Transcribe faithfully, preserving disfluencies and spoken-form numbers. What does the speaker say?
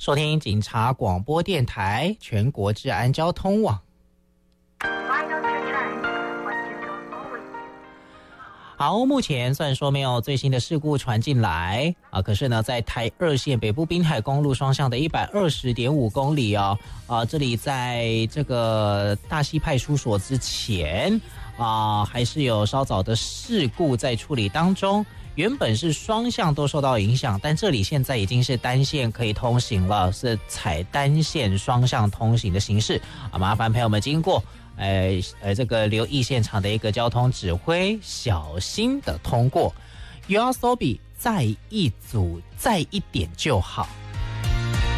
收听警察广播电台全国治安交通网。好，目前虽然说没有最新的事故传进来啊，可是呢，在台二线北部滨海公路双向的一百二十点五公里哦，啊，这里在这个大溪派出所之前啊，还是有稍早的事故在处理当中。原本是双向都受到影响，但这里现在已经是单线可以通行了，是采单线双向通行的形式啊，麻烦朋友们经过。呃呃，这个留意现场的一个交通指挥，小心的通过。U R S O B 再一组，再一点就好。